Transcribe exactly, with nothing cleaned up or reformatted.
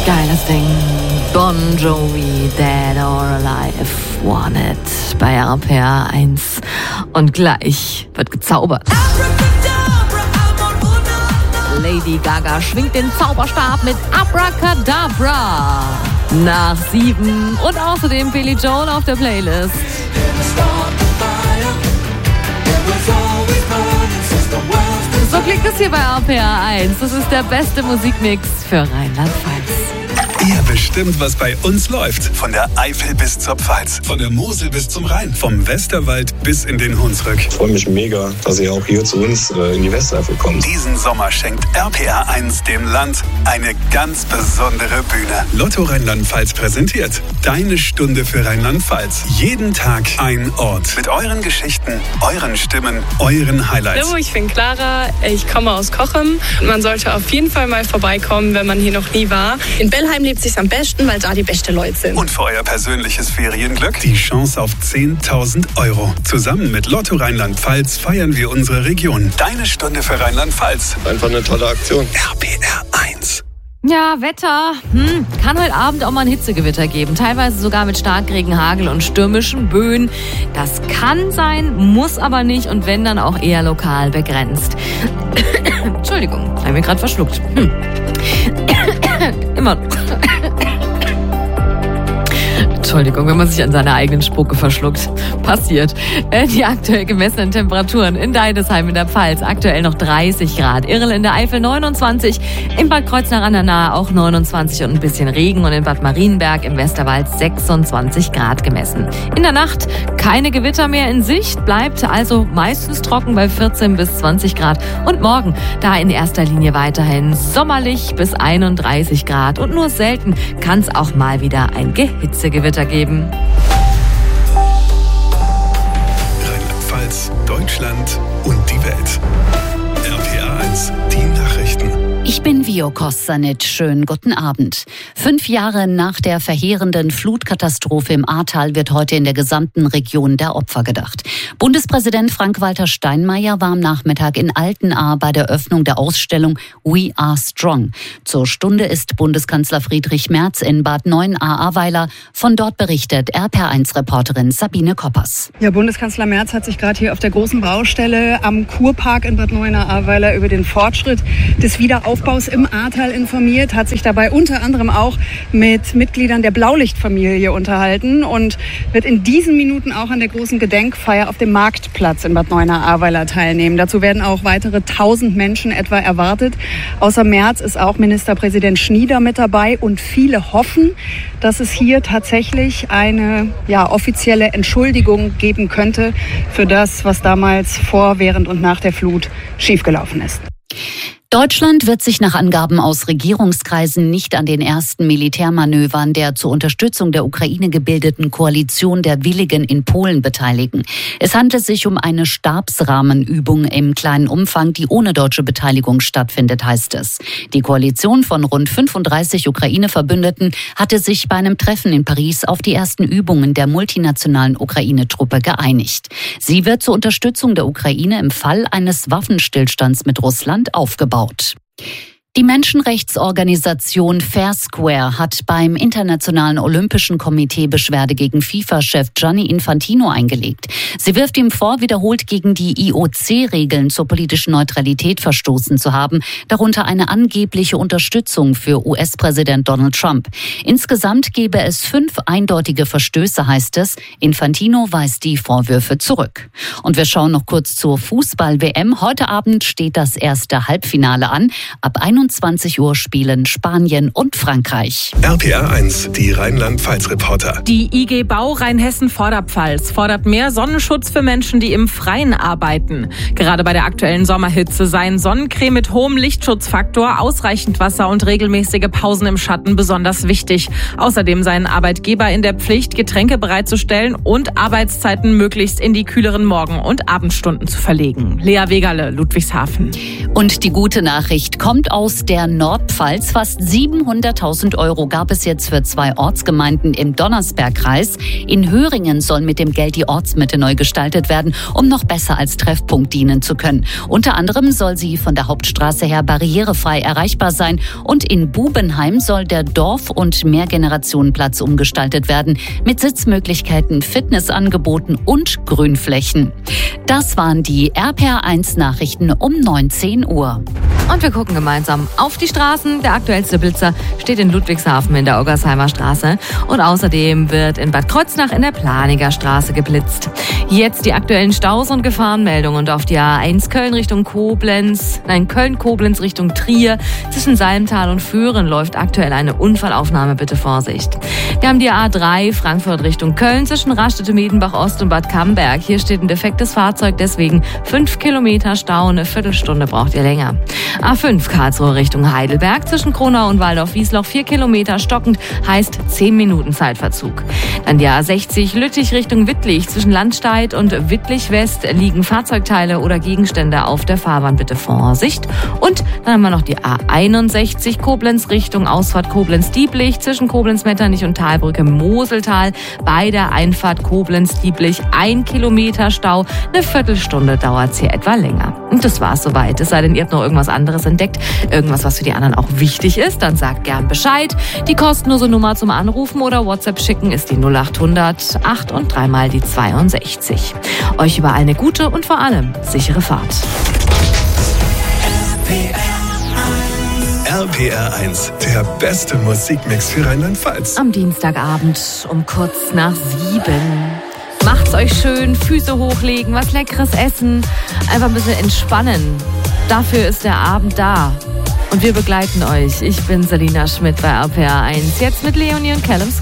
Geiles Ding. Bon Jovi, Dead or Alive, Wanted bei R P R eins. Und gleich wird gezaubert. Lady Gaga schwingt den Zauberstab mit Abracadabra. Nach sieben und außerdem Billy Joel auf der Playlist. So klingt es hier bei R P R eins. Das ist der beste Musikmix für Rheinland-Pfalz. Ihr bestimmt, was bei uns läuft. Von der Eifel bis zur Pfalz. Von der Mosel bis zum Rhein. Vom Westerwald bis in den Hunsrück. Ich freue mich mega, dass ihr auch hier zu uns äh, in die Westeifel kommt. Diesen Sommer schenkt R P R eins dem Land eine ganz besondere Bühne. Lotto Rheinland-Pfalz präsentiert Deine Stunde für Rheinland-Pfalz. Jeden Tag ein Ort. Mit euren Geschichten, euren Stimmen, euren Highlights. Hallo, ich bin Clara. Ich komme aus Cochem. Man sollte auf jeden Fall mal vorbeikommen, wenn man hier noch nie war. In Bellheim lebt sich's am besten, weil da die besten Leute sind. Und für euer persönliches Ferienglück die Chance auf zehntausend Euro. Zusammen mit Lotto Rheinland-Pfalz feiern wir unsere Region. Deine Stunde für Rheinland-Pfalz. Einfach eine tolle Aktion. R P R eins. Ja, Wetter. Hm, kann heute Abend auch mal ein Hitzegewitter geben. Teilweise sogar mit Starkregen, Hagel und stürmischen Böen. Das kann sein, muss aber nicht und wenn, dann auch eher lokal begrenzt. Entschuldigung, habe ich mir gerade verschluckt. Hm. Immer noch. Entschuldigung, wenn man sich an seiner eigenen Spucke verschluckt. Passiert. Die aktuell gemessenen Temperaturen in Deidesheim in der Pfalz. Aktuell noch dreißig Grad. Irl in der Eifel neunundzwanzig. In Bad Kreuznach an der Nahe auch neunundzwanzig und ein bisschen Regen. Und in Bad Marienberg im Westerwald sechsundzwanzig Grad gemessen. In der Nacht keine Gewitter mehr in Sicht. Bleibt also meistens trocken bei vierzehn bis zwanzig Grad. Und morgen da in erster Linie weiterhin sommerlich bis einunddreißig Grad. Und nur selten kann es auch mal wieder ein Gehitzegewitter geben. Rheinland-Pfalz, Deutschland und die Welt. R P R eins, die Nachrichten. Ich bin Vio Kostanic. Schönen guten Abend. Fünf Jahre nach der verheerenden Flutkatastrophe im Ahrtal wird heute in der gesamten Region der Opfer gedacht. Bundespräsident Frank-Walter Steinmeier war am Nachmittag in Altenahr bei der Öffnung der Ausstellung We Are Strong. Zur Stunde ist Bundeskanzler Friedrich Merz in Bad Neuenahr-Ahrweiler. Von dort berichtet R P R eins-Reporterin Sabine Koppers. Ja, Bundeskanzler Merz hat sich gerade hier auf der großen Baustelle am Kurpark in Bad Neuenahr-Ahrweiler über den Fortschritt des Wiederaufbaus im Ahrtal informiert, hat sich dabei unter anderem auch mit Mitgliedern der Blaulichtfamilie unterhalten und wird in diesen Minuten auch an der großen Gedenkfeier auf dem Marktplatz in Bad Neuenahr-Ahrweiler teilnehmen. Dazu werden auch weitere tausend Menschen etwa erwartet. Außer Merz ist auch Ministerpräsident Schnieder mit dabei und viele hoffen, dass es hier tatsächlich eine ja, offizielle Entschuldigung geben könnte für das, was damals vor, während und nach der Flut schiefgelaufen ist. Deutschland wird sich nach Angaben aus Regierungskreisen nicht an den ersten Militärmanövern der zur Unterstützung der Ukraine gebildeten Koalition der Willigen in Polen beteiligen. Es handelt sich um eine Stabsrahmenübung im kleinen Umfang, die ohne deutsche Beteiligung stattfindet, heißt es. Die Koalition von rund fünfunddreißig Ukraine-Verbündeten hatte sich bei einem Treffen in Paris auf die ersten Übungen der multinationalen Ukraine-Truppe geeinigt. Sie wird zur Unterstützung der Ukraine im Fall eines Waffenstillstands mit Russland aufgebaut. Die Menschenrechtsorganisation Fair Square hat beim Internationalen Olympischen Komitee Beschwerde gegen FIFA-Chef Gianni Infantino eingelegt. Sie wirft ihm vor, wiederholt gegen die I O C-Regeln zur politischen Neutralität verstoßen zu haben, darunter eine angebliche Unterstützung für U S-Präsident Donald Trump. Insgesamt gebe es fünf eindeutige Verstöße, heißt es. Infantino weist die Vorwürfe zurück. Und wir schauen noch kurz zur Fußball-W M. Heute Abend steht das erste Halbfinale an. Ab einundzwanzig Uhr spielen Spanien und Frankreich. R P R eins, die Rheinland-Pfalz-Reporter. Die I G Bau Rheinhessen-Vorderpfalz fordert mehr Sonnenschutz für Menschen, die im Freien arbeiten. Gerade bei der aktuellen Sommerhitze seien Sonnencreme mit hohem Lichtschutzfaktor, ausreichend Wasser und regelmäßige Pausen im Schatten besonders wichtig. Außerdem seien Arbeitgeber in der Pflicht, Getränke bereitzustellen und Arbeitszeiten möglichst in die kühleren Morgen- und Abendstunden zu verlegen. Lea Wegerle, Ludwigshafen. Und die gute Nachricht kommt aus aus der Nordpfalz. Fast siebenhunderttausend Euro gab es jetzt für zwei Ortsgemeinden im Donnersbergkreis. In Höringen soll mit dem Geld die Ortsmitte neu gestaltet werden, um noch besser als Treffpunkt dienen zu können. Unter anderem soll sie von der Hauptstraße her barrierefrei erreichbar sein und in Bubenheim soll der Dorf- und Mehrgenerationenplatz umgestaltet werden mit Sitzmöglichkeiten, Fitnessangeboten und Grünflächen. Das waren die R P R eins Nachrichten um neunzehn Uhr. Und wir gucken gemeinsam auf die Straßen. Der aktuellste Blitzer steht in Ludwigshafen in der Oggersheimer Straße. Und außerdem wird in Bad Kreuznach in der Planiger Straße geblitzt. Jetzt die aktuellen Staus und Gefahrenmeldungen. Und auf die A eins Köln Richtung Koblenz, nein, Köln-Koblenz Richtung Trier. Zwischen Salmtal und Föhren läuft aktuell eine Unfallaufnahme. Bitte Vorsicht. Wir haben die A drei Frankfurt Richtung Köln zwischen Rastede, Miedenbach Ost und Bad Camberg. Hier steht ein defektes Fahrzeug, deswegen fünf Kilometer Stau. Eine Viertelstunde braucht ihr länger. A fünf Karlsruhe Richtung Heidelberg zwischen Kronau und Waldorf-Wiesloch vier Kilometer stockend, heißt zehn Minuten Zeitverzug. Dann die A sechzig Lüttich Richtung Wittlich zwischen Landstedt und Wittlich West liegen Fahrzeugteile oder Gegenstände auf der Fahrbahn, bitte Vorsicht. Und dann haben wir noch die A einundsechzig Koblenz Richtung Ausfahrt Koblenz-Dieblich zwischen Koblenz-Metternich und Talbrücke Moseltal bei der Einfahrt Koblenz-Dieblich ein Kilometer Stau, eine Viertelstunde dauert es hier etwa länger. Und das war's soweit. Es sei denn, ihr habt noch irgendwas anderes entdeckt, irgendwas, was für die anderen auch wichtig ist, dann sagt gern Bescheid. Die kostenlose Nummer zum Anrufen oder WhatsApp schicken ist die null acht hundert acht und dreimal die zweiundsechzig. Euch überall eine gute und vor allem sichere Fahrt. R P R eins, der beste Musikmix für Rheinland-Pfalz. Am Dienstagabend um kurz nach sieben. Macht's euch schön, Füße hochlegen, was Leckeres essen, einfach ein bisschen entspannen. Dafür ist der Abend da. Und wir begleiten euch. Ich bin Selina Schmidt bei R P R eins. Jetzt mit Leonie und Callum